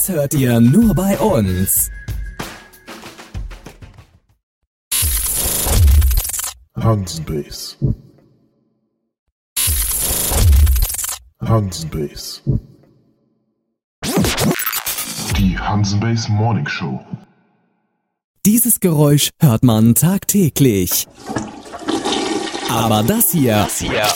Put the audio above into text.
Das hört ihr nur bei uns. Hansenbase. Hansenbase. Die Hansenbase Morning Show. Dieses Geräusch hört man tagtäglich. Aber das hier